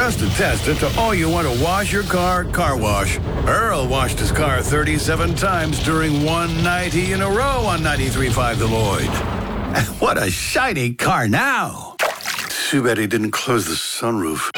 Just attest it to all you want to wash your car wash. Earl washed his car 37 times during one 90 in a row on 93.5 The Lloyd. What a shiny car now. Too bad he didn't close the sunroof.